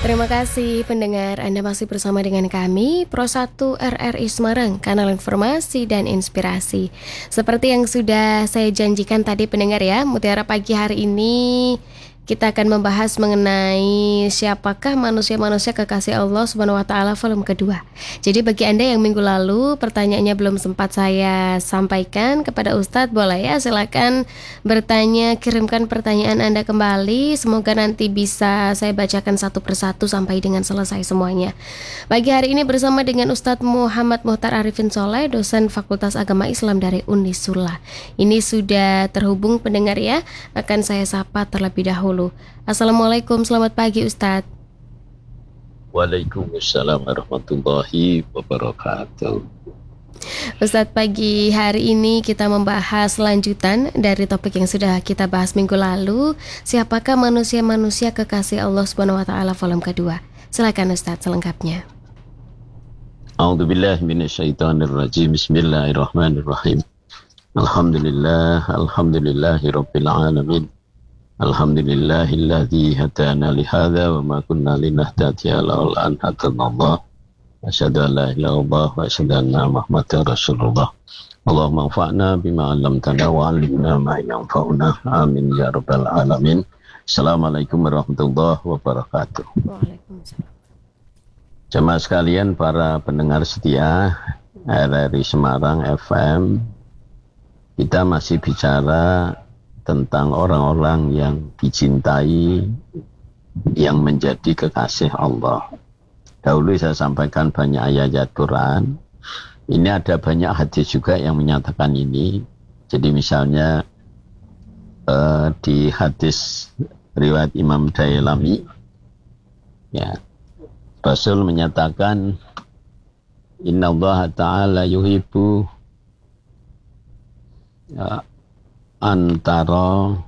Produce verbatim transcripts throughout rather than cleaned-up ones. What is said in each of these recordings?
Terima kasih pendengar, Anda masih bersama dengan kami Pro satu R R I Semarang, kanal informasi dan inspirasi. Seperti yang sudah saya janjikan tadi pendengar ya, Mutiara pagi hari ini kita akan membahas mengenai siapakah manusia-manusia kekasih Allah Subhanahu wa taala volume kedua. Jadi bagi Anda yang minggu lalu pertanyaannya belum sempat saya sampaikan kepada Ustadz, boleh ya silakan bertanya, kirimkan pertanyaan Anda kembali. Semoga nanti bisa saya bacakan satu persatu sampai dengan selesai semuanya. Pagi hari ini bersama dengan Ustadz Muhammad Muhtar Arifin Soleh, dosen Fakultas Agama Islam dari Unisula. Ini sudah terhubung pendengar ya, akan saya sapa terlebih dahulu. Assalamualaikum, selamat pagi Ustadz. Waalaikumsalam warahmatullahi wabarakatuh. Ustadz, pagi hari ini kita membahas lanjutan dari topik yang sudah kita bahas minggu lalu. Siapakah manusia-manusia kekasih Allah Subhanahu wa taala volume kedua? Silakan Ustadz selengkapnya. A'udzubillahi minasyaitonirrajim. Bismillahirrahmanirrahim. Alhamdulillah, alhamdulillahi rabbil alamin. Alhamdulillahilladzi hadana lihadza wa ma kunna linahtadiya laula an hadanallah. Asyhadu an la ilaha illallah wa asyhadu anna Muhammadar Rasulullah. Allahumma anfa'na bima 'allamtana wa 'allimna ma yanfa'una. Amin ya rabbal alamin. Assalamualaikum warahmatullahi wabarakatuh. Waalaikumsalam. Jemaah sekalian, para pendengar setia R R I Semarang F M, kita masih bicara tentang orang-orang yang dicintai, yang menjadi kekasih Allah. Dahulu saya sampaikan banyak ayat-ayat Quran. Ini ada banyak hadis juga yang menyatakan ini. Jadi misalnya uh, di hadis riwayat Imam Dailami, ya, Rasul menyatakan, Inna Allah Ta'ala yuhibbu ya, antara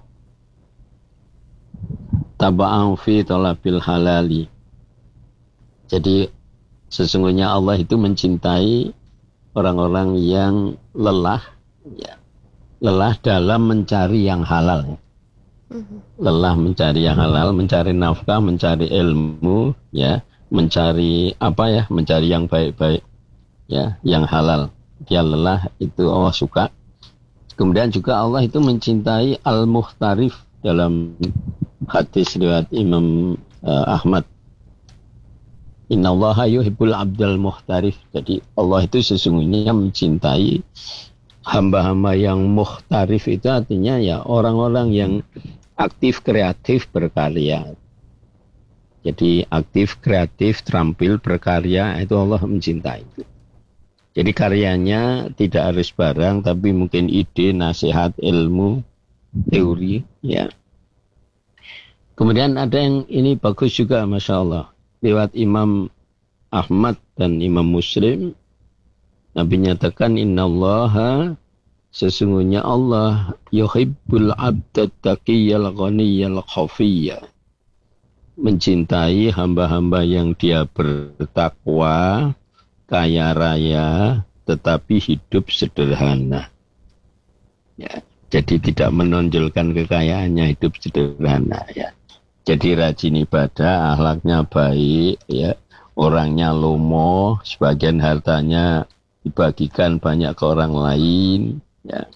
taba'an fi talabil halali. Jadi sesungguhnya Allah itu mencintai orang-orang yang lelah, ya, lelah dalam mencari yang halal, lelah mencari yang halal, mencari nafkah, mencari ilmu, ya, mencari apa ya, mencari yang baik-baik, ya, yang halal. Dia lelah, itu Allah suka. Kemudian juga Allah itu mencintai al-muhtarif dalam hadis riwayat Imam uh, Ahmad. Innallaha yuhibbul abdal muhtarif. Jadi Allah itu sesungguhnya mencintai hamba-hamba yang muhtarif, itu artinya ya orang-orang yang aktif, kreatif, berkarya. Jadi aktif, kreatif, terampil, berkarya, itu Allah mencintai. Jadi karyanya tidak harus barang, tapi mungkin ide, nasihat, ilmu, teori, ya. Kemudian ada yang ini bagus juga, Masya Allah. Lewat Imam Ahmad dan Imam Muslim, Nabi nyatakan, Inna Allaha, sesungguhnya Allah, yuhibbul abda taqiyal ghaniyal khafiyya. Mencintai hamba-hamba yang dia bertakwa, kaya raya, tetapi hidup sederhana. Ya, jadi tidak menonjolkan kekayaannya, hidup sederhana. Ya, jadi rajin ibadah, akhlaknya baik, ya, orangnya lomo, sebagian hartanya dibagikan banyak ke orang lain. Ya,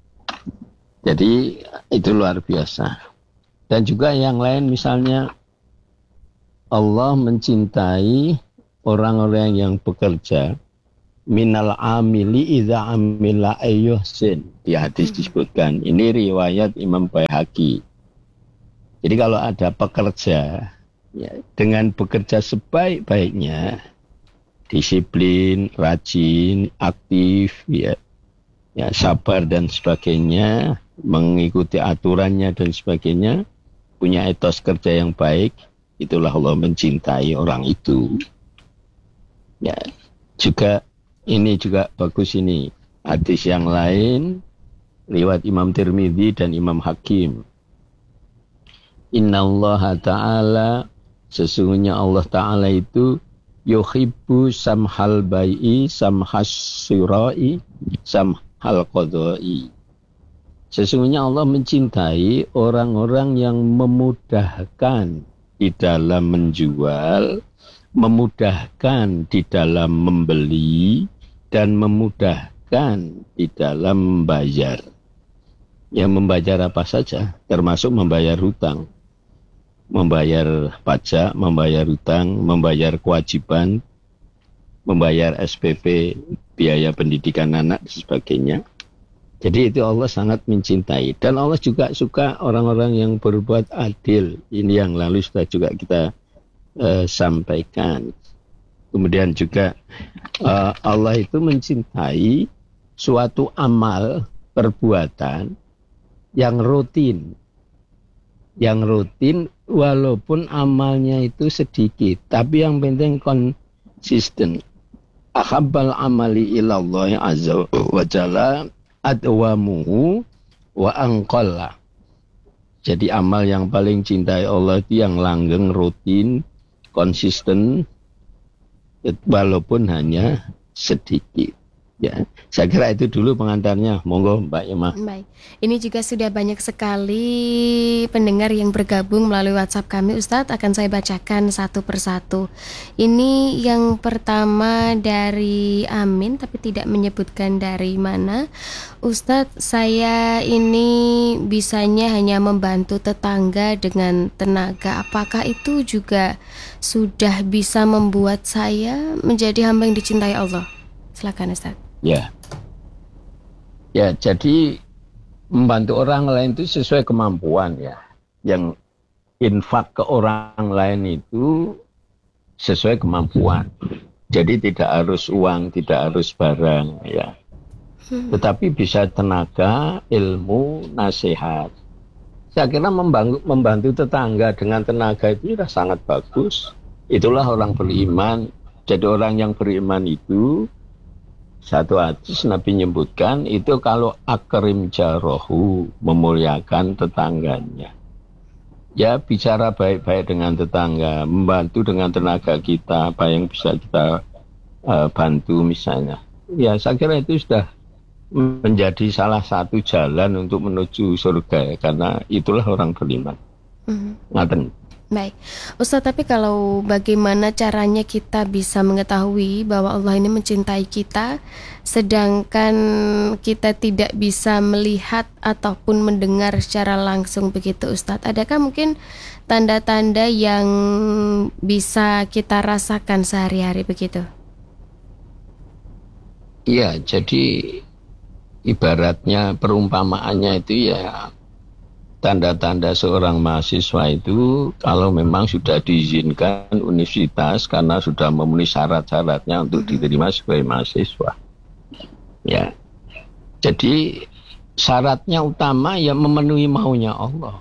jadi itu luar biasa. Dan juga yang lain, misalnya Allah mencintai orang-orang yang bekerja, minal amili idza amila ayyuhsin. Di hadis disebutkan, ini riwayat Imam Baihaqi. Jadi kalau ada pekerja, ya, dengan bekerja sebaik-baiknya, disiplin, rajin, aktif, ya, ya, sabar dan sebagainya, mengikuti aturannya dan sebagainya, punya etos kerja yang baik, itulah Allah mencintai orang itu. Ya, juga ini juga bagus ini. Hadis yang lain riwayat Imam Tirmidzi dan Imam Hakim. Inna Allah Ta'ala, sesungguhnya Allah Ta'ala itu yuhibbu samhal bai'i, samhas syura'i, samhal qadha'i. Sesungguhnya Allah mencintai orang-orang yang memudahkan di dalam menjual, memudahkan di dalam membeli, dan memudahkan di dalam membayar. Yang membayar apa saja, termasuk membayar hutang, membayar pajak, membayar hutang, membayar kewajiban, membayar S P P, biaya pendidikan anak, dan sebagainya. Jadi itu Allah sangat mencintai. Dan Allah juga suka orang-orang yang berbuat adil. Ini yang lalu sudah juga kita uh, sampaikan. Kemudian juga uh, Allah itu mencintai suatu amal, perbuatan yang rutin. Yang rutin walaupun amalnya itu sedikit. Tapi yang penting konsisten. Ahabbal amali ilallah azza wa jalla adwamuhu wa anqalla. Jadi amal yang paling cintai Allah itu yang langgeng, rutin, konsisten, walaupun hanya sedikit. Ya, saya kira itu dulu pengantarnya. Monggo Mbak Ima. Baik, ini juga sudah banyak sekali pendengar yang bergabung melalui WhatsApp kami, Ustadz. Akan saya bacakan satu persatu. Ini yang pertama dari Amin, tapi tidak menyebutkan dari mana. Ustadz, saya ini bisanya hanya membantu tetangga dengan tenaga. Apakah itu juga sudah bisa membuat saya menjadi hamba yang dicintai Allah? Silakan Ustadz. Ya, ya. Jadi membantu orang lain itu sesuai kemampuan ya. Yang infak ke orang lain itu sesuai kemampuan. Jadi tidak harus uang, tidak harus barang ya. Tetapi bisa tenaga, ilmu, nasihat. Saya kira membantu, membantu tetangga dengan tenaga itu sudah sangat bagus. Itulah orang beriman. Jadi orang yang beriman itu, satu hadis Nabi menyebutkan itu kalau akrim jarohu, memuliakan tetangganya. Ya, bicara baik-baik dengan tetangga, membantu dengan tenaga kita, apa yang bisa kita uh, bantu misalnya. Ya, saya kira itu sudah menjadi salah satu jalan untuk menuju surga ya, karena itulah orang beriman. Mm-hmm. Ngaten. Baik, Ustaz, tapi kalau bagaimana caranya kita bisa mengetahui bahwa Allah ini mencintai kita, sedangkan kita tidak bisa melihat ataupun mendengar secara langsung begitu, Ustaz? Adakah mungkin tanda-tanda yang bisa kita rasakan sehari-hari begitu? Iya, jadi ibaratnya perumpamaannya itu ya, tanda-tanda seorang mahasiswa itu kalau memang sudah diizinkan universitas karena sudah memenuhi syarat-syaratnya untuk diterima sebagai mahasiswa. Ya. Jadi syaratnya utama ya memenuhi maunya Allah.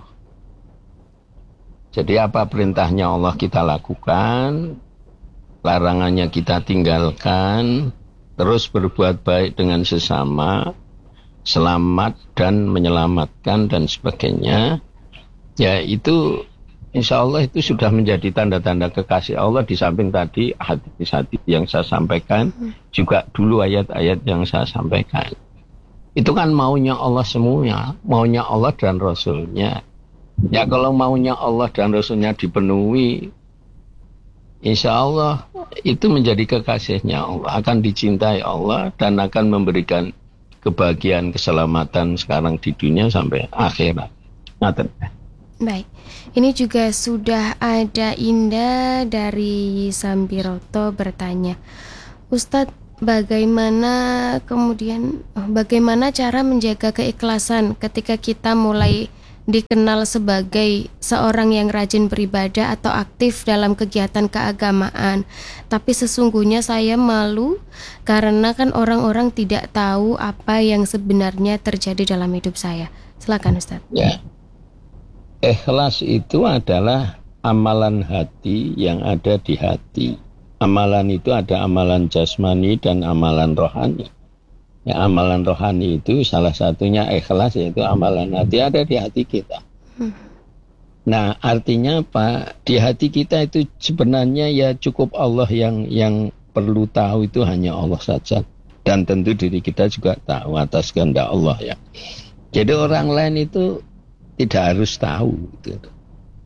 Jadi apa perintahnya Allah kita lakukan, larangannya kita tinggalkan, terus berbuat baik dengan sesama, selamat dan menyelamatkan dan sebagainya. Ya itu insya Allah itu sudah menjadi tanda-tanda kekasih Allah. Di samping tadi hadis-hadis yang saya sampaikan, juga dulu ayat-ayat yang saya sampaikan. Itu kan maunya Allah semuanya, maunya Allah dan Rasulnya. Ya kalau maunya Allah dan Rasulnya dipenuhi, insya Allah itu menjadi kekasihnya Allah, akan dicintai Allah dan akan memberikan kebahagiaan, keselamatan sekarang di dunia sampai akhirat. Ngaten. Baik, ini juga sudah ada Indah dari Sambiroto bertanya, Ustadz, bagaimana kemudian bagaimana cara menjaga keikhlasan ketika kita mulai dikenal sebagai seorang yang rajin beribadah atau aktif dalam kegiatan keagamaan, tapi sesungguhnya saya malu karena kan orang-orang tidak tahu apa yang sebenarnya terjadi dalam hidup saya. Silakan Ustaz. Ya, ikhlas itu adalah amalan hati yang ada di hati. Amalan itu ada amalan jasmani dan amalan rohani. Ya, amalan rohani itu salah satunya ikhlas, yaitu amalan hati ada di hati kita. Hmm. Nah, artinya apa? Di hati kita itu sebenarnya ya cukup Allah yang yang perlu tahu, itu hanya Allah saja. Dan tentu diri kita juga tahu atas kehendak Allah ya. Jadi orang lain itu tidak harus tahu gitu.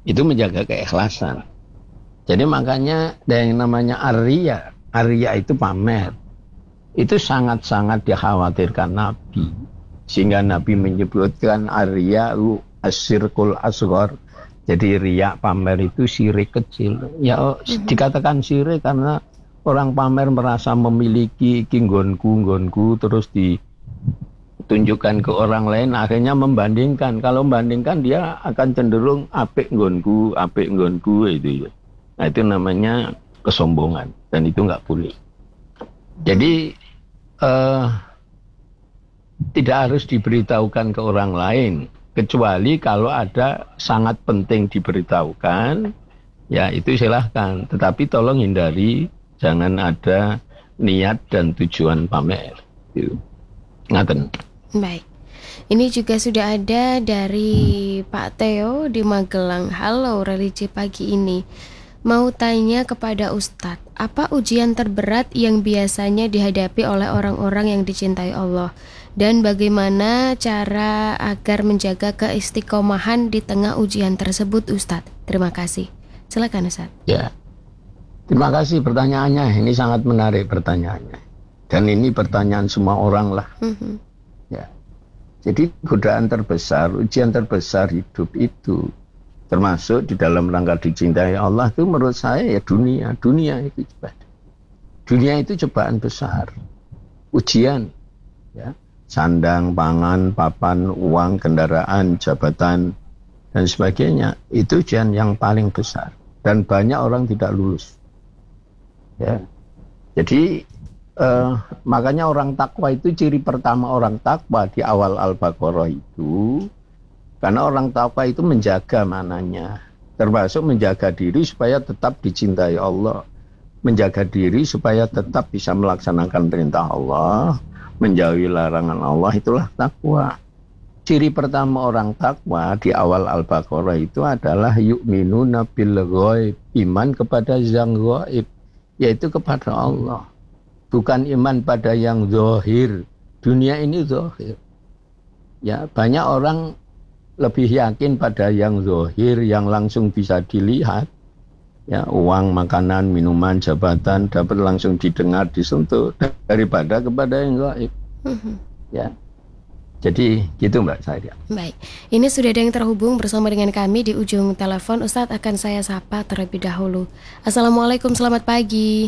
Itu menjaga keikhlasan. Jadi makanya ada yang namanya Arya. Arya itu pamer. Itu sangat-sangat dikhawatirkan Nabi. Sehingga Nabi menyebutkan Arya asyirkul asghar. Jadi riya pamer itu syirik kecil. Ya mm-hmm. dikatakan syirik karena orang pamer merasa memiliki kinggonku, nggonku, terus ditunjukkan ke orang lain, akhirnya membandingkan. Kalau membandingkan dia akan cenderung apik nggonku, apik nggonku itu. Nah itu namanya kesombongan dan itu nggak boleh. Jadi eh, tidak harus diberitahukan ke orang lain. Kecuali kalau ada sangat penting diberitahukan, ya itu silahkan. Tetapi tolong hindari, jangan ada niat dan tujuan pamer. Gitu. Ngaten. Baik. Ini juga sudah ada dari Pak Theo di Magelang. Halo, religi pagi ini. Mau tanya kepada Ustadz, apa ujian terberat yang biasanya dihadapi oleh orang-orang yang dicintai Allah? Dan bagaimana cara agar menjaga keistiqomahan di tengah ujian tersebut, Ustadz? Terima kasih. Silakan, Ustadz. Ya, terima kasih pertanyaannya. Ini sangat menarik pertanyaannya. Dan ini pertanyaan semua orang lah. Mm-hmm. Ya, jadi godaan terbesar, ujian terbesar hidup itu, termasuk di dalam rangka dicintai Allah itu menurut saya ya dunia. Dunia itu cobaan. Dunia itu cobaan besar. Ujian, ya. Sandang, pangan, papan, uang, kendaraan, jabatan, dan sebagainya. Itu ujian yang paling besar. Dan banyak orang tidak lulus. Ya. Jadi, eh, makanya orang takwa itu ciri pertama orang takwa di awal Al-Baqarah itu. Karena orang takwa itu menjaga mananya. Termasuk menjaga diri supaya tetap dicintai Allah. Menjaga diri supaya tetap bisa melaksanakan perintah Allah. Menjauhi larangan Allah, itulah takwa. Ciri pertama orang takwa di awal Al-Baqarah itu adalah yu'minuna bil ghaib, iman kepada yang ghaib, yaitu kepada Allah. Bukan iman pada yang zahir. Dunia ini zahir. Ya, banyak orang lebih yakin pada yang zahir, yang langsung bisa dilihat. Ya, uang, makanan, minuman, jabatan dapat langsung didengar, disentuh daripada kepada yang gaib. Mm-hmm. Ya, jadi gitu Mbak Saria. Baik, ini sudah ada yang terhubung bersama dengan kami di ujung telepon. Ustadz akan saya sapa terlebih dahulu. Assalamualaikum, selamat pagi.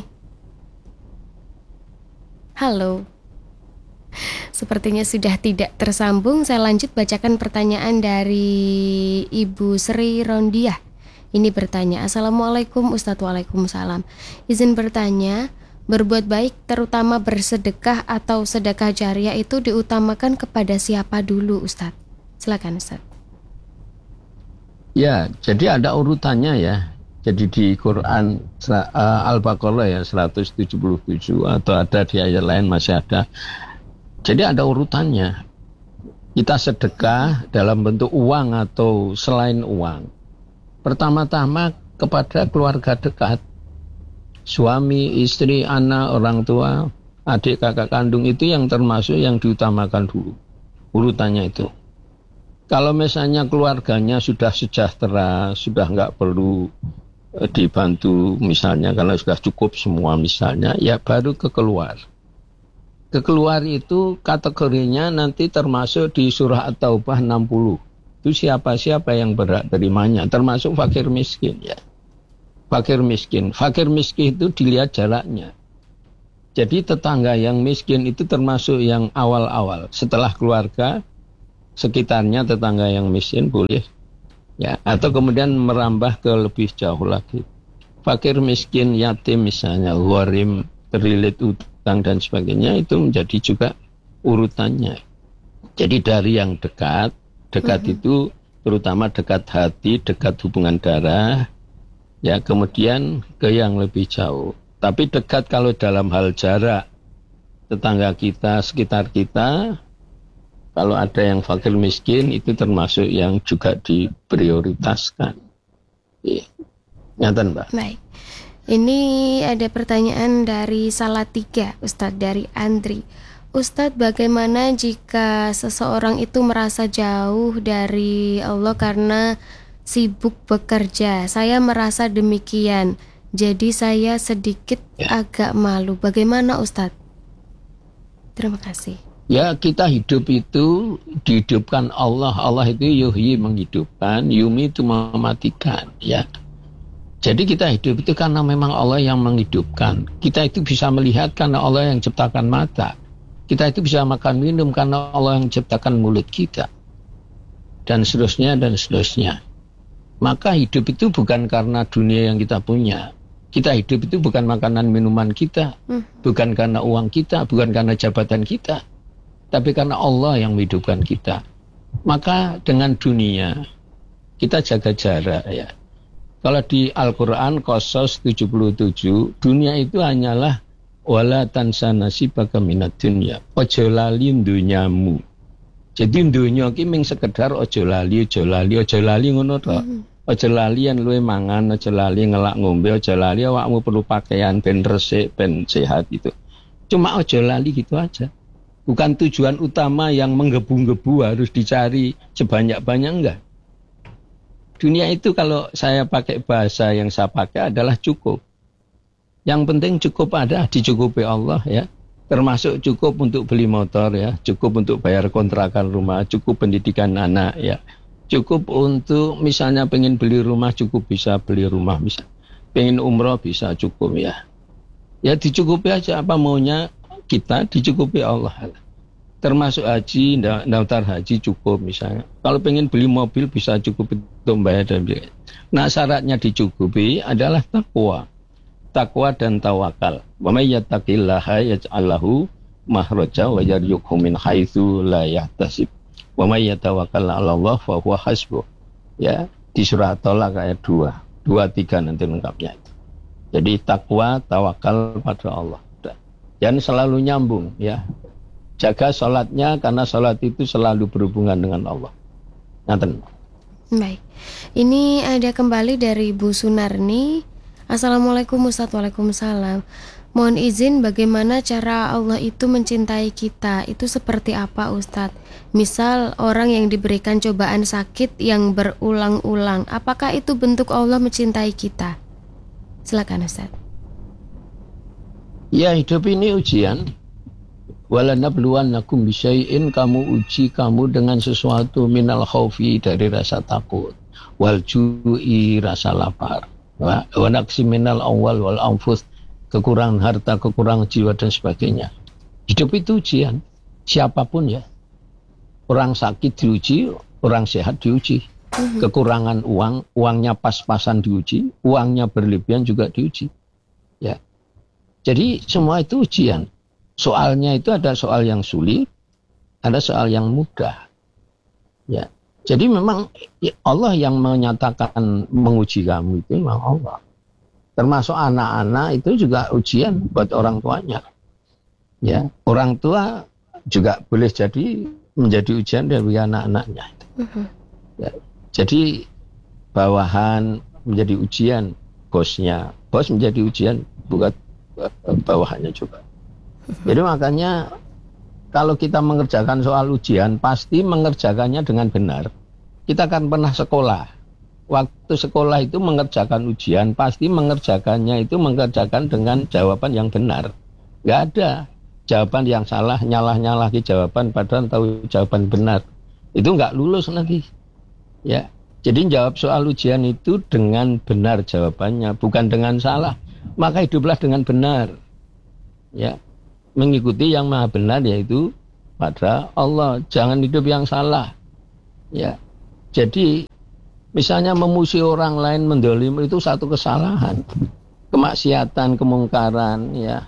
Halo. Sepertinya sudah tidak tersambung. Saya lanjut bacakan pertanyaan dari Ibu Sri Rondiah. Ini bertanya, Assalamualaikum Ustadz. Waalaikumsalam. Izin bertanya, berbuat baik terutama bersedekah atau sedekah jariah itu diutamakan kepada siapa dulu Ustadz? Silakan Ustadz. Ya, jadi ada urutannya ya. Jadi di Quran uh, Al-Baqarah ya seratus tujuh puluh tujuh atau ada di ayat lain masih ada. Jadi ada urutannya. Kita sedekah dalam bentuk uang atau selain uang. Pertama-tama kepada keluarga dekat, suami, istri, anak, orang tua, adik, kakak kandung itu yang termasuk yang diutamakan dulu. Urutannya itu. Kalau misalnya keluarganya sudah sejahtera, sudah nggak perlu eh, dibantu misalnya, kalau sudah cukup semua misalnya, ya baru ke keluar. Ke keluar itu kategorinya nanti termasuk di surah At-Taubah enam puluh. Itu siapa-siapa yang berhak terimanya, termasuk fakir miskin ya. Fakir miskin, fakir miskin itu dilihat jaraknya. Jadi tetangga yang miskin itu termasuk yang awal-awal. Setelah keluarga, sekitarnya tetangga yang miskin boleh ya. Atau kemudian merambah ke lebih jauh lagi. Fakir miskin, yatim misalnya, gharim, terlilit utang dan sebagainya, itu menjadi juga urutannya. Jadi dari yang dekat. Dekat mm-hmm. itu terutama dekat hati, dekat hubungan darah, ya kemudian ke yang lebih jauh. Tapi dekat kalau dalam hal jarak, tetangga kita, sekitar kita, kalau ada yang fakir miskin itu termasuk yang juga diprioritaskan. Ya. Nyata Mbak. Baik. Ini ada pertanyaan dari Salatiga, Ustadz, dari Andri. Ustadz, bagaimana jika seseorang itu merasa jauh dari Allah karena sibuk bekerja. Saya merasa demikian. Jadi saya sedikit ya. agak malu. Bagaimana Ustadz? Terima kasih. Ya, kita hidup itu dihidupkan Allah. Allah itu yuhyi, menghidupkan, yumi itu mematikan, ya. Jadi kita hidup itu karena memang Allah yang menghidupkan. Kita itu bisa melihat karena Allah yang ciptakan mata. Kita itu bisa makan minum karena Allah yang ciptakan mulut kita. Dan seterusnya dan seterusnya. Maka hidup itu bukan karena dunia yang kita punya. Kita hidup itu bukan makanan minuman kita, hmm. bukan karena uang kita, bukan karena jabatan kita, tapi karena Allah yang menghidupkan kita. Maka dengan dunia kita jaga jarak, ya. Kalau di Al-Quran Qasas tujuh puluh tujuh, dunia itu hanyalah wala tansa nasibaka minad dunya. Ojo lali dunyamu. Jadi dunia ki mung sekedar ojo lali, ojo lali, ojo lali ngono to. Ojo lali yen luwe mangan, ojo lali ngelak ngombe, ojo lali awakmu perlu pakaian ben resik, ben sehat itu. Cuma ojo lali gitu aja. Bukan tujuan utama yang menggebu-gebu harus dicari sebanyak-banyak, enggak. Dunia itu kalau saya pakai bahasa yang saya pakai adalah cukup. Yang penting cukup ada, dicukupi Allah, ya. Termasuk cukup untuk beli motor, ya. Cukup untuk bayar kontrakan rumah, cukup pendidikan anak, ya. Cukup untuk misalnya pengen beli rumah, cukup bisa beli rumah, bisa. Pengen umroh bisa cukup, ya. Ya dicukupi aja apa maunya kita, dicukupi Allah. Termasuk haji, daftar haji cukup misalnya. Kalau pengen beli mobil bisa cukup untuk bayar dan biaya. Nah syaratnya dicukupi adalah takwa. Takwa dan tawakal. Wa may yattaqillaha yaj'al lahu makhraja wa yarzuqhu min haitsu la yahtasib. Wa may yatawakkal 'ala Allah fa huwa hasbuh. Ya, di surah Tolak ayat dua, dua tiga nanti lengkapnya itu. Jadi takwa, tawakal pada Allah. Dan selalu nyambung, ya. Jaga sholatnya karena sholat itu selalu berhubungan dengan Allah. Ngaten. Baik. Ini ada kembali dari Bu Sunarni. Assalamualaikum Ustadz. Waalaikumsalam. Mohon izin, bagaimana cara Allah itu mencintai kita? Itu seperti apa Ustadz? Misal orang yang diberikan cobaan sakit yang berulang-ulang, apakah itu bentuk Allah mencintai kita? Silakan Ustadz. Ya, hidup ini ujian. Walanabluwannakum bisyai'in, kamu uji kamu dengan sesuatu minal khaufi, dari rasa takut, wal ju'i, rasa lapar, wa naqsi minal awal wal anfus, kekurangan harta, kekurangan jiwa dan sebagainya. Hidup itu ujian, siapapun ya. Orang sakit diuji, orang sehat diuji. Kekurangan uang, uangnya pas-pasan diuji, uangnya berlebihan juga diuji. Ya. Jadi semua itu ujian. Soalnya itu ada soal yang sulit, ada soal yang mudah. Ya. Jadi memang Allah yang menyatakan menguji kamu itu memang Allah. Termasuk anak-anak itu juga ujian buat orang tuanya. Ya, orang tua juga boleh jadi menjadi ujian dari anak-anaknya. Uh-huh. Ya, jadi bawahan menjadi ujian bosnya, bos menjadi ujian buat bawahannya juga. Uh-huh. Jadi makanya kalau kita mengerjakan soal ujian pasti mengerjakannya dengan benar. Kita kan pernah sekolah. Waktu sekolah itu mengerjakan ujian, pasti mengerjakannya itu mengerjakan dengan jawaban yang benar. Nggak ada jawaban yang salah, nyalah-nyalah ke jawaban padahal tahu jawaban benar. Itu nggak lulus nanti. Ya, jadi jawab soal ujian itu dengan benar jawabannya, bukan dengan salah. Maka hiduplah dengan benar. Ya, mengikuti yang maha benar yaitu pada Allah. Jangan hidup yang salah. Ya, jadi misalnya memusuhi orang lain, mendolim itu satu kesalahan, kemaksiatan, kemungkaran, ya,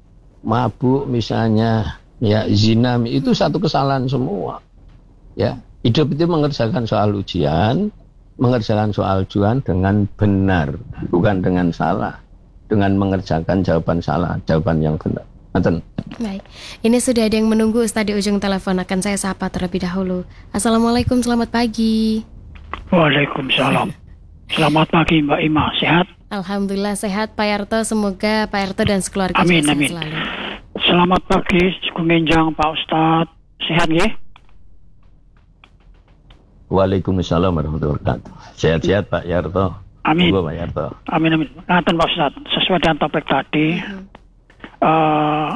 mabuk misalnya, ya, zina itu satu kesalahan semua. Ya, hidup itu mengerjakan soal ujian, mengerjakan soal ujian dengan benar, bukan dengan salah, dengan mengerjakan jawaban salah, jawaban yang benar. Aten. Baik, ini sudah ada yang menunggu Ustaz di ujung telepon, akan saya sapa terlebih dahulu. Assalamualaikum, selamat pagi. Waalaikumsalam. Selamat pagi Mbak Ima, sehat? Alhamdulillah sehat Pak Yarto, semoga Pak Yarto dan sekeluarga amin, sehat amin. selalu. Selamat pagi, Sukungenjang Pak Ustadz, sehat ya? Waalaikumsalam warahmatullahi wabarakatuh. Sehat-sehat Pak Yarto. Amin. Monggo Pak Yarto. Amin amin. Ngaten Pak Ustaz, sesuai dengan topik tadi, Mhm. eh,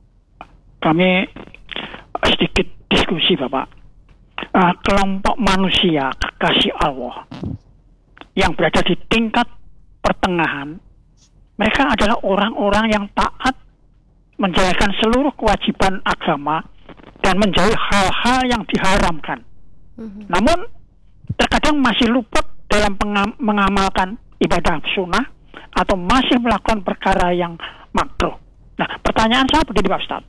kami sedikit diskusi Bapak. Eh, kelompok manusia kekasih Allah yang berada di tingkat pertengahan, mereka adalah orang-orang yang taat, menjalankan seluruh kewajiban agama dan menjauhi hal-hal yang diharamkan. Mhm. Namun terkadang masih luput dalam pengam- mengamalkan ibadah sunnah atau masih melakukan perkara yang makruh. Nah, pertanyaan saya begini Pak Ustaz.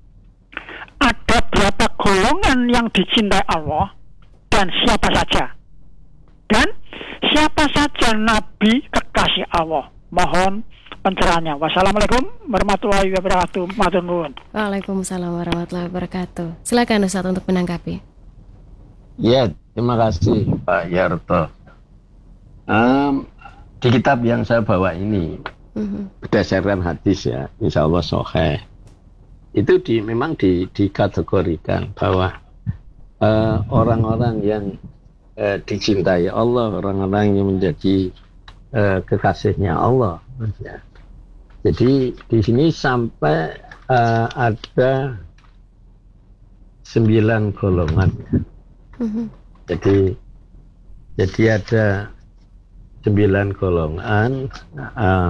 Ada berapa golongan yang dicintai Allah dan siapa saja? Dan siapa saja nabi kekasih Allah? Mohon pencerahannya. Wassalamualaikum warahmatullahi wabarakatuh. Matur nuwun. Waalaikumsalam warahmatullahi wabarakatuh. Silakan Ustadz untuk menanggapi. Ya, terima kasih Pak Yarto. Um, di kitab yang saya bawa ini, Mhm. berdasarkan hadis ya, insya Allah sahih. Itu di, memang di, dikategorikan bahwa eh, orang-orang yang eh, dicintai Allah, orang-orang yang menjadi eh, kekasihnya Allah. Ya. Jadi di sini sampai eh, ada sembilan golongan. Mhm. Jadi jadi ada sembilan golongan eh,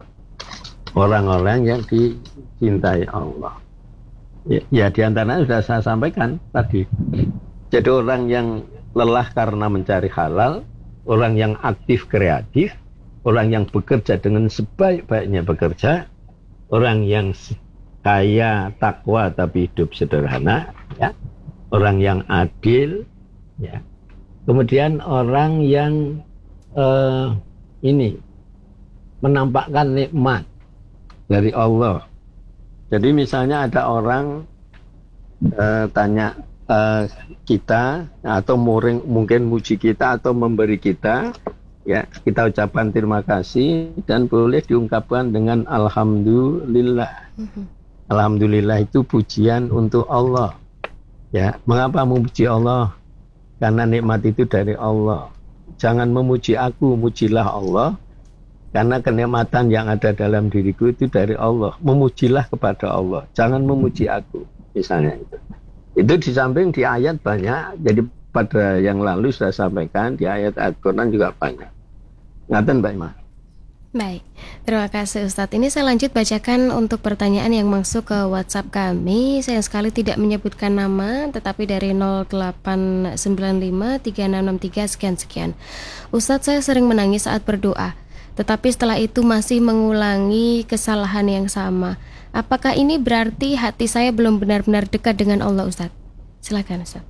orang-orang yang dicintai Allah. Ya, ya diantaranya sudah saya sampaikan tadi. Jadi orang yang lelah karena mencari halal, orang yang aktif kreatif, orang yang bekerja dengan sebaik-baiknya bekerja, orang yang kaya takwa tapi hidup sederhana, ya, orang yang adil, ya. Kemudian orang yang eh, ini menampakkan nikmat dari Allah. Jadi misalnya ada orang eh, tanya eh, kita atau muring, mungkin muji kita atau memberi kita, ya kita ucapkan terima kasih dan boleh diungkapkan dengan alhamdulillah. Mhm. Alhamdulillah itu pujian untuk Allah. Ya, mengapa memuji Allah? Karena nikmat itu dari Allah. Jangan memuji aku, mujilah Allah. Karena kenikmatan yang ada dalam diriku itu dari Allah. Memujilah kepada Allah. Jangan memuji aku. Misalnya itu. Itu di samping di ayat banyak. Jadi pada yang lalu sudah sampaikan. Di ayat-ayat Quran juga banyak. Ngaten Mbak Ima. Baik, terima kasih Ustadz. Ini saya lanjut bacakan untuk pertanyaan yang masuk ke WhatsApp kami. Sayang sekali tidak menyebutkan nama, tetapi dari nol delapan sembilan lima tiga enam enam tiga sekian-sekian. Ustadz, saya sering menangis saat berdoa, tetapi setelah itu masih mengulangi kesalahan yang sama. Apakah ini berarti hati saya belum benar-benar dekat dengan Allah, Ustadz? Silakan Ustadz.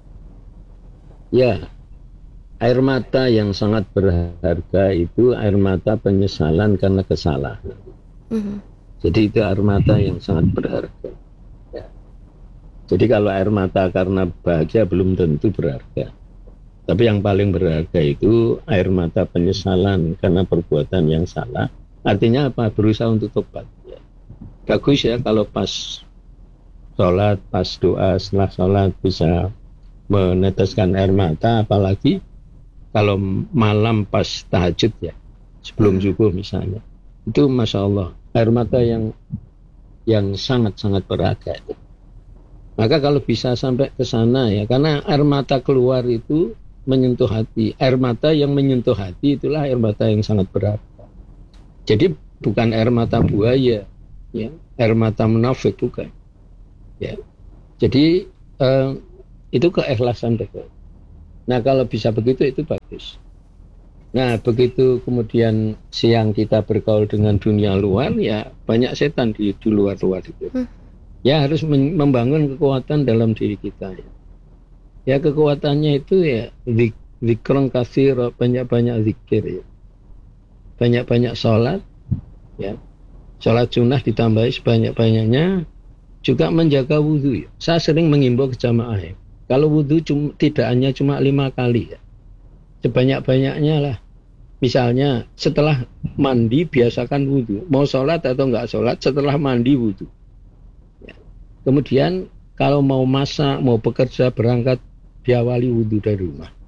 Ya, air mata yang sangat berharga itu air mata penyesalan karena kesalahan. Mhm. Jadi itu air mata yang sangat berharga. Ya. Jadi kalau air mata karena bahagia belum tentu berharga. Tapi yang paling berharga itu air mata penyesalan karena perbuatan yang salah. Artinya apa? Berusaha untuk tobat. Ya. Bagus ya kalau pas sholat, pas doa, setelah sholat bisa meneteskan air mata, apalagi kalau malam pas tahajud ya, sebelum subuh misalnya, itu masya Allah air mata yang yang sangat-sangat berharga itu. Maka kalau bisa sampai ke sana ya, karena air mata keluar itu menyentuh hati, air mata yang menyentuh hati itulah air mata yang sangat berharga. Jadi bukan air mata buaya, ya, air mata munafik bukan. Ya, jadi eh, itu keikhlasan betul. Nah kalau bisa begitu itu bagus. Nah begitu kemudian siang kita bergaul dengan dunia luar, ya banyak setan di, di luar-luar itu. Hmm. Ya harus membangun kekuatan dalam diri kita. Ya, ya kekuatannya itu ya zikron kasir, banyak-banyak zikir ya. Banyak-banyak sholat ya. Sholat sunnah ditambahi sebanyak-banyaknya. Juga menjaga wudhu ya. Saya sering mengimbau ke jamaah ya. Kalau wudhu cuma, tidak hanya cuma lima kali ya, sebanyak-banyaknya lah. Misalnya setelah mandi biasakan wudhu. Mau sholat atau enggak sholat, setelah mandi wudhu. Ya. Kemudian kalau mau masak, mau bekerja, berangkat, diawali wudhu dari rumah.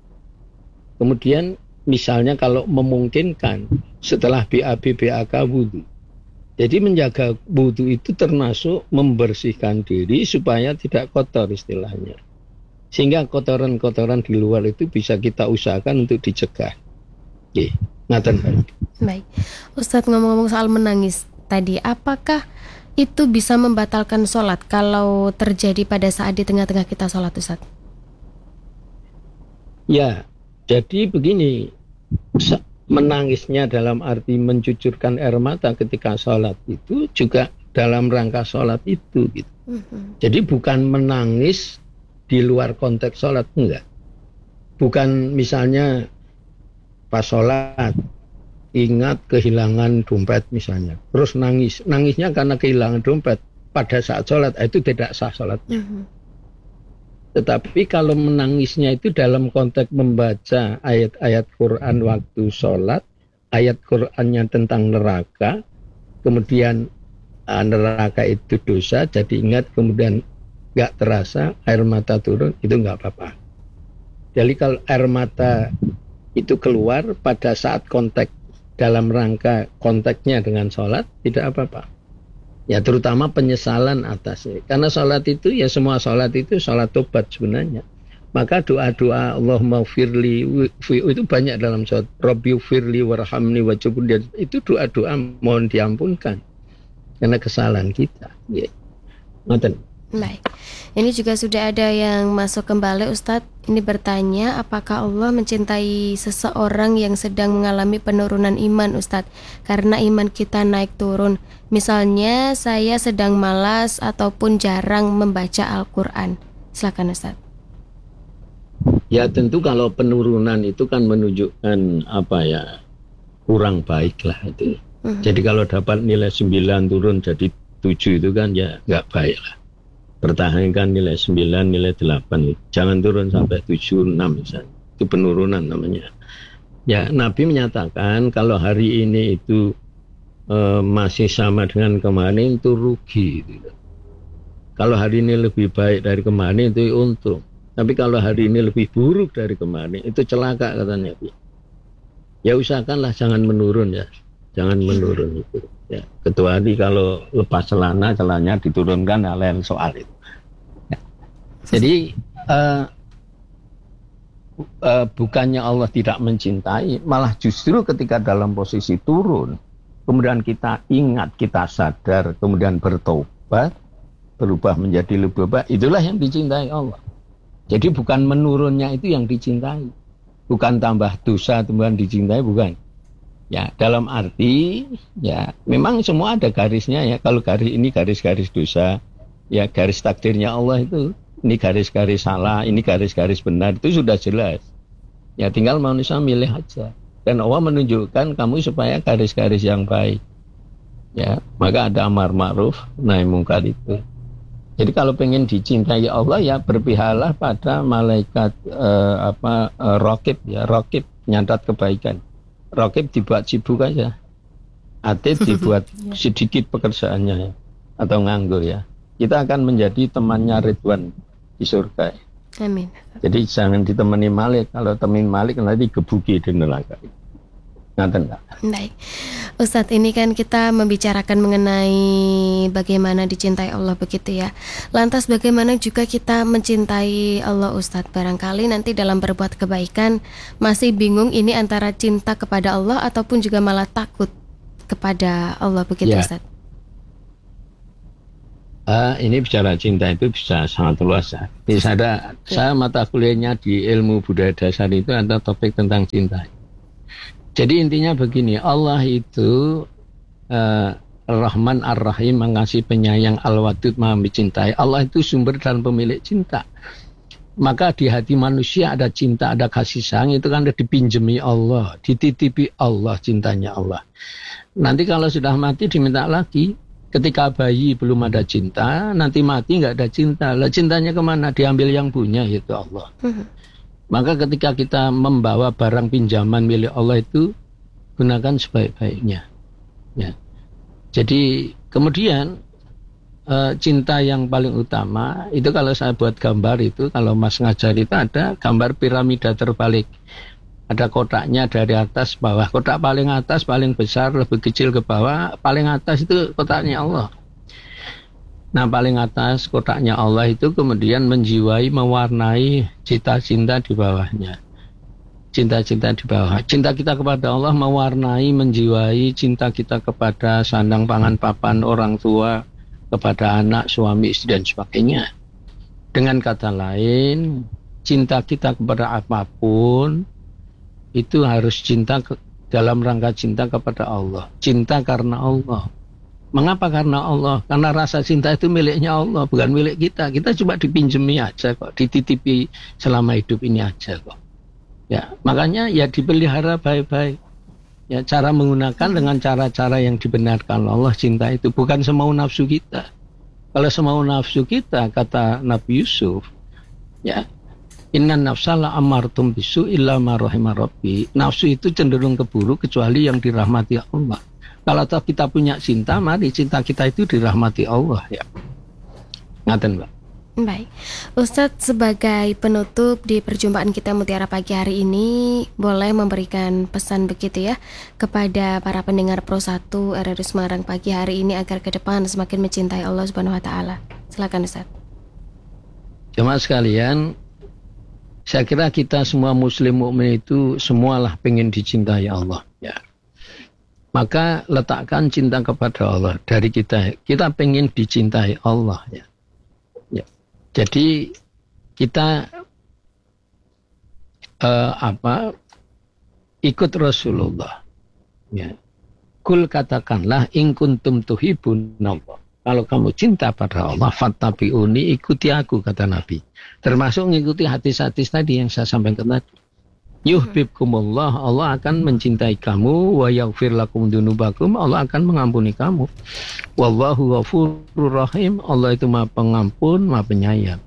Kemudian misalnya kalau memungkinkan setelah B A B B A K wudhu. Jadi menjaga wudhu itu termasuk membersihkan diri supaya tidak kotor istilahnya. Sehingga kotoran-kotoran di luar itu bisa kita usahakan untuk dicegah. Oke, ngaten. Baik. Ustadz, ngomong-ngomong soal menangis tadi, apakah itu bisa membatalkan sholat kalau terjadi pada saat di tengah-tengah kita sholat, Ustadz? Ya, jadi begini, menangisnya dalam arti mencucurkan air mata ketika sholat itu juga dalam rangka sholat itu gitu. Mm-hmm. Jadi bukan menangis di luar konteks sholat, enggak. Bukan misalnya pas sholat ingat kehilangan dompet misalnya, terus nangis. Nangisnya karena kehilangan dompet pada saat sholat, itu tidak sah sholatnya. Mm-hmm. Tetapi kalau menangisnya itu dalam konteks membaca ayat-ayat Quran waktu sholat, ayat Qurannya tentang neraka, kemudian uh, neraka itu dosa, jadi ingat kemudian gak terasa air mata turun, itu gak apa-apa. Jadi kalau air mata itu keluar pada saat konteks dalam rangka konteksnya dengan sholat, tidak apa-apa. Ya terutama penyesalan atasnya. Karena sholat itu ya semua sholat itu sholat tobat sebenarnya. Maka doa-doa Allahumma firli itu banyak dalam sholat. Rabbi firli warhamni wajibun. Itu doa-doa mohon diampunkan. Karena kesalahan kita. Ya. Ngoten. Baik. Ini juga sudah ada yang masuk kembali, Ustadz. Ini bertanya, apakah Allah mencintai seseorang yang sedang mengalami penurunan iman, Ustadz? Karena iman kita naik turun. Misalnya saya sedang malas ataupun jarang membaca Al-Quran. Silakan, Ustadz. Ya tentu kalau penurunan itu kan menunjukkan apa ya, kurang baik lah itu. Uh-huh. Jadi kalau dapat nilai sembilan turun jadi tujuh itu kan ya nggak baik lah. Pertahankan nilai sembilan, nilai delapan. Jangan turun sampai tujuh, enam misalnya. Itu penurunan namanya. Ya, Nabi menyatakan kalau hari ini itu e, masih sama dengan kemarin itu rugi. Gitu. Kalau hari ini lebih baik dari kemarin itu untung. Tapi kalau hari ini lebih buruk dari kemarin itu celaka katanya. Ya usahakanlah jangan menurun ya. Jangan menurun itu. Ya, kecuali kalau lepas celana, celananya diturunkan, lain soal itu. Ya. Jadi uh, uh, bukannya Allah tidak mencintai, malah justru ketika dalam posisi turun, kemudian kita ingat, kita sadar, kemudian bertobat, berubah menjadi lebih baik, itulah yang dicintai Allah. Jadi bukan menurunnya itu yang dicintai, bukan tambah dosa kemudian dicintai, bukan. Ya, dalam arti, ya, memang semua ada garisnya ya. Kalau garis ini garis-garis dosa, ya garis takdirnya Allah itu, ini garis-garis salah, ini garis-garis benar, itu sudah jelas. Ya, tinggal manusia milih aja. Dan Allah menunjukkan kamu supaya garis-garis yang baik. Ya, maka ada amar ma'ruf, nahi mungkar itu. Jadi kalau pengen dicintai Allah ya berpihaklah pada malaikat eh, apa eh, raqib ya, raqib nyatat kebaikan. Raqib dibuat sibuk aja, atid dibuat sedikit pekerjaannya ya, atau nganggur ya. Kita akan menjadi temannya Ridwan di surga. Amin. Jadi jangan ditemani Malik. Kalau temin Malik nanti gebuki di neraka. Ngaten enggak? Baik, Ustadz, ini kan kita membicarakan mengenai bagaimana dicintai Allah begitu ya. Lantas bagaimana juga kita mencintai Allah, Ustadz? Barangkali nanti dalam berbuat kebaikan masih bingung ini antara cinta kepada Allah ataupun juga malah takut kepada Allah begitu ya. Ustadz? Uh, ini bicara cinta itu bisa sangat luas ya. Bisa ada, ya. Saya mata kuliahnya di ilmu budaya dasar itu ada topik tentang cinta. Jadi intinya begini, Allah itu uh, Rahman Ar-Rahim, mengasihi penyayang, Al-Wadud, maha mencintai. Allah itu sumber dan pemilik cinta. Maka di hati manusia ada cinta, ada kasih sayang, itu kan dipinjemi Allah, dititipi Allah, cintanya Allah. Nanti kalau sudah mati diminta lagi. Ketika bayi belum ada cinta, nanti mati nggak ada cinta. Lah cintanya kemana? Diambil yang punya, yaitu Allah. Uh-huh. Maka ketika kita membawa barang pinjaman milik Allah itu gunakan sebaik-baiknya. Ya. Jadi kemudian e, cinta yang paling utama itu kalau saya buat gambar itu, kalau Mas ngajar itu ada gambar piramida terbalik. Ada kotaknya dari atas bawah. Kotak paling atas, paling besar, lebih kecil ke bawah. Paling atas itu kotaknya Allah. Nah, paling atas kotaknya Allah itu kemudian menjiwai, mewarnai cita-cinta di bawahnya. Cinta-cinta di bawah. Cinta kita kepada Allah mewarnai, menjiwai cinta kita kepada sandang pangan papan orang tua, kepada anak, suami, istri, dan sebagainya. Dengan kata lain, cinta kita kepada apapun itu harus cinta ke, dalam rangka cinta kepada Allah. Cinta karena Allah. Mengapa? Karena Allah. Karena rasa cinta itu miliknya Allah, bukan milik kita. Kita cuma dipinjemi aja kok, dititipi selama hidup ini aja kok. Ya, makanya ya dipelihara baik-baik. Ya, cara menggunakan dengan cara-cara yang dibenarkan Allah, cinta itu bukan semau nafsu kita. Kalau semau nafsu kita, kata Nabi Yusuf, ya, inna nafsala amartum bisu illa ma rahima rabbi. Nafsu itu cenderung ke buruk kecuali yang dirahmati Allah. Kalau kita punya cinta, mari cinta kita itu dirahmati Allah, ya. Ngaten, Mbak. Baik, Ustadz, sebagai penutup di perjumpaan kita Mutiara Pagi hari ini, boleh memberikan pesan begitu ya kepada para pendengar Pro satu R R I Semarang pagi hari ini agar ke depan semakin mencintai Allah Subhanahu wa taala. Silakan, Ustadz. Jemaah sekalian, saya kira kita semua muslim mukmin itu semualah pengen dicintai Allah, ya. Maka letakkan cinta kepada Allah dari kita. Kita pengen dicintai Allah, ya. Ya. Jadi kita uh, apa ikut Rasulullah, ya. Kul katakanlah in kuntum tuhibbunallah. Kalau kamu cinta pada Allah, fattabi'uni, ikuti aku, kata Nabi. Termasuk mengikuti hadis-hadis tadi yang saya sampaikan tadi. Yuhibbukumullah, Allah akan mencintai kamu, wa yaghfir lakum dzunubakum, Allah akan mengampuni kamu. Wallahu ghafurur rahim, Allah itu Maha Pengampun, Maha Penyayang.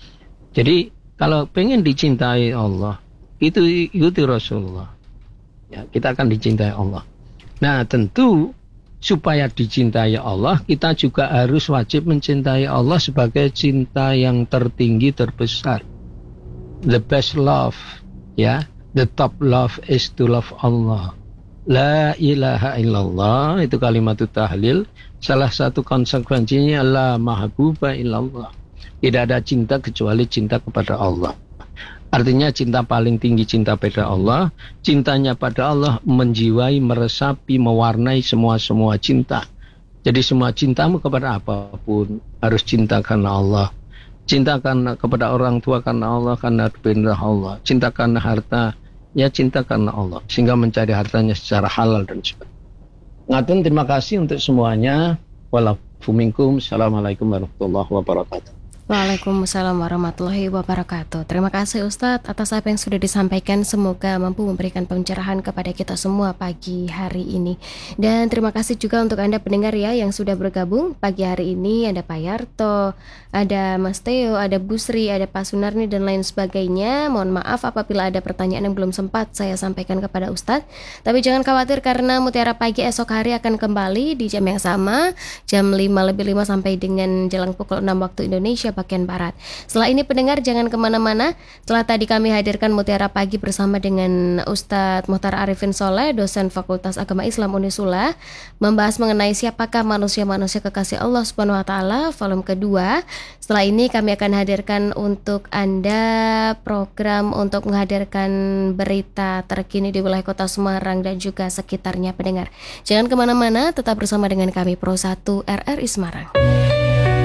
Jadi kalau pengen dicintai Allah, itu ikuti Rasulullah. Ya, kita akan dicintai Allah. Nah, tentu supaya dicintai Allah, kita juga harus wajib mencintai Allah sebagai cinta yang tertinggi, terbesar. The best love, ya. The top love is to love Allah. La ilaha illallah, itu kalimat tahlil. Salah satu konsekuensinya la mahbuba illallah. Tidak ada cinta kecuali cinta kepada Allah. Artinya cinta paling tinggi cinta pada Allah. Cintanya pada Allah menjiwai, meresapi, mewarnai semua-semua cinta. Jadi semua cintamu kepada apapun harus cinta karena Allah. Cinta karena kepada orang tua karena Allah, karena perintah Allah. Cinta karena harta, ya cinta karena Allah. Sehingga mencari hartanya secara halal dan sebagainya. Ngaten, terima kasih untuk semuanya. Walafu minkum. Assalamualaikum warahmatullahi wabarakatuh. Waalaikumsalam warahmatullahi wabarakatuh. Terima kasih Ustadz atas apa yang sudah disampaikan. Semoga mampu memberikan pencerahan kepada kita semua pagi hari ini. Dan terima kasih juga untuk Anda pendengar ya yang sudah bergabung pagi hari ini. Ada Pak Yarto, ada Mas Theo, ada Bu Sri, ada Pak Sunarni dan lain sebagainya. Mohon maaf apabila ada pertanyaan yang belum sempat saya sampaikan kepada Ustadz. Tapi jangan khawatir karena Mutiara Pagi esok hari akan kembali di jam yang sama, jam lima lebih lima sampai dengan jelang pukul enam waktu Indonesia bagian Barat. Setelah ini pendengar jangan kemana-mana. Setelah tadi kami hadirkan Mutiara Pagi bersama dengan Ustadz Muhtar Arifin Soleh, dosen Fakultas Agama Islam Unisula, membahas mengenai siapakah manusia-manusia kekasih Allah Subhanahu wa taala, volume kedua. Setelah ini kami akan hadirkan untuk Anda program untuk menghadirkan berita terkini di wilayah Kota Semarang dan juga sekitarnya pendengar. Jangan kemana-mana, tetap bersama dengan kami Pro satu R R I Semarang.